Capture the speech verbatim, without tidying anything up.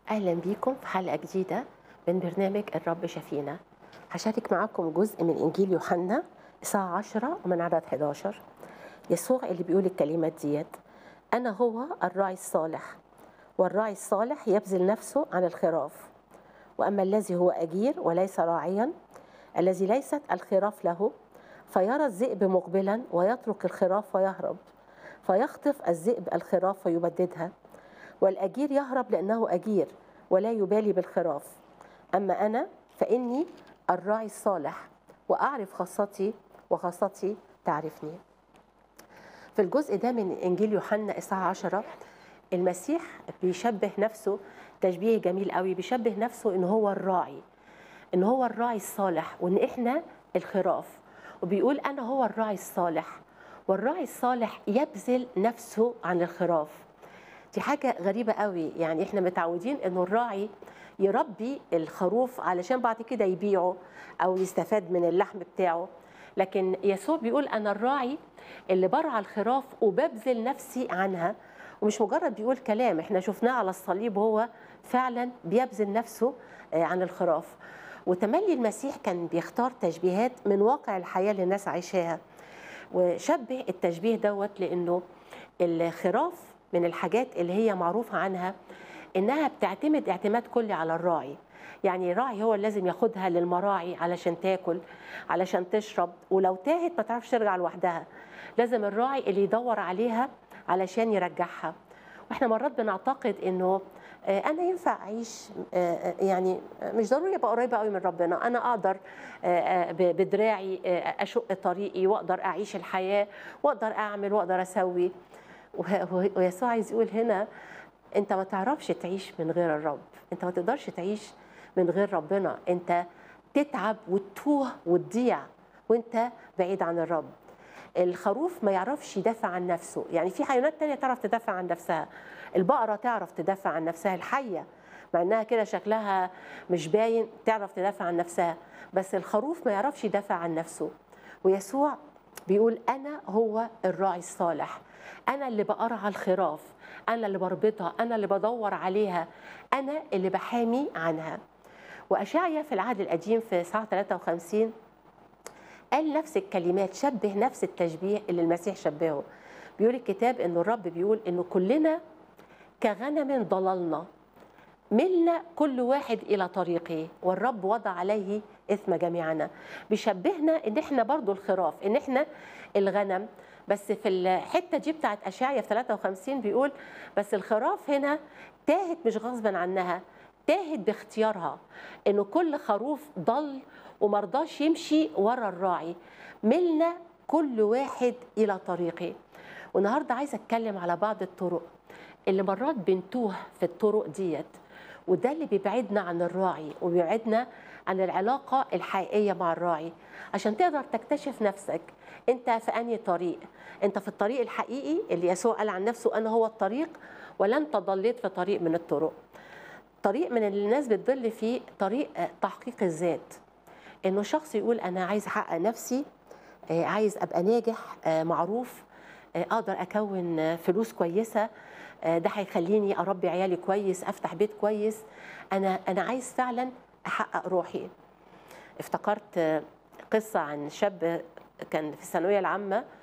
أهلا بيكم في حلقة جديدة من برنامج الرب شفينا. هشارك معاكم جزء من إنجيل يوحنا الساعة عشرة ومن عدد حداشر. يسوع اللي بيقول الكلمات ديت: أنا هو الراعي الصالح، والراعي الصالح يبذل نفسه عن الخراف. وأما الذي هو أجير وليس راعيا، الذي ليست الخراف له، فيرى الذئب مقبلا ويترك الخراف ويهرب، فيخطف الذئب الخراف ويبددها. والأجير يهرب لأنه أجير ولا يبالي بالخراف. أما أنا فإني الراعي الصالح، وأعرف خاصتي وخاصتي تعرفني. في الجزء ده من إنجيل يوحنا الساعة عشرة، المسيح بيشبه نفسه تشبيه جميل قوي، بيشبه نفسه إن هو الراعي، إن هو الراعي الصالح، وإن إحنا الخراف. وبيقول أنا هو الراعي الصالح، والراعي الصالح يبذل نفسه عن الخراف. دي حاجة غريبة قوي، يعني احنا متعودين انه الراعي يربي الخروف علشان بعد كده يبيعه او يستفاد من اللحم بتاعه. لكن يسوع بيقول انا الراعي اللي برعى الخراف وببذل نفسي عنها. ومش مجرد بيقول كلام، احنا شفناه على الصليب وهو فعلا بيبذل نفسه عن الخراف. وتملي المسيح كان بيختار تشبيهات من واقع الحياة اللي الناس عايشاها، وشبه التشبيه دوت لانه الخراف من الحاجات اللي هي معروفة عنها إنها بتعتمد اعتماد كلي على الراعي. يعني الراعي هو اللي لازم ياخدها للمراعي علشان تاكل، علشان تشرب، ولو تاهت ما تعرفش ترجع لوحدها، لازم الراعي اللي يدور عليها علشان يرجعها. واحنا مرات بنعتقد انه انا ينفع اعيش، يعني مش ضروري ابقى قريبه قوي من ربنا، انا اقدر بدراعي اشق طريقي واقدر اعيش الحياه واقدر اعمل واقدر اسوي. ويسوع عايز يقول هنا انت ما تعرفش تعيش من غير الرب، انت ما تقدرش تعيش من غير ربنا، انت تتعب وتتوه وتضيع وانت بعيد عن الرب. الخروف ما يعرفش يدافع عن نفسه، يعني في حيوانات تانية تعرف تدافع عن نفسها، البقرة تعرف تدافع عن نفسها، الحية مع انها كده شكلها مش باين تعرف تدافع عن نفسها، بس الخروف ما يعرفش يدافع عن نفسه. ويسوع بيقول أنا هو الراعي الصالح، أنا اللي بأرعى الخراف، أنا اللي بربطها، أنا اللي بدور عليها، أنا اللي بحامي عنها. وأشعيا في العهد القديم في إصحاح ثلاثة وخمسين قال نفس الكلمات، شبه نفس التشبيه اللي المسيح شبهه. بيقول الكتاب إنه الرب بيقول إنه كلنا كغنم ضللنا، ملنا كل واحد إلى طريقه، والرب وضع عليه إثم جميعنا. بيشبهنا إن إحنا برضو الخراف، إن إحنا الغنم. بس في الحتة دي بتاعت أشعيا في ثلاثة وخمسين بيقول بس الخراف هنا تاهت مش غصبا عنها، تاهت باختيارها، إنه كل خروف ضل ومرضاش يمشي ورا الراعي. ملنا كل واحد إلى طريقه. والنهاردة عايزة أتكلم على بعض الطرق اللي مرات بنتوه في الطرق ديت، وده اللي بيبعدنا عن الراعي وبيبعدنا عن العلاقة الحقيقية مع الراعي. عشان تقدر تكتشف نفسك انت في أنهي طريق، انت في الطريق الحقيقي اللي يسوع قال عن نفسه أنا هو الطريق، ولا انت ضليت في طريق من الطرق. طريق من اللي الناس بتضل فيه طريق تحقيق الذات، انه شخص يقول انا عايز احقق نفسي، عايز ابقى ناجح، معروف، اقدر اكون فلوس كويسه، ده هيخليني اربي عيالي كويس، افتح بيت كويس، انا انا عايز فعلا احقق روحي. افتكرت قصه عن شاب كان في الثانويه العامه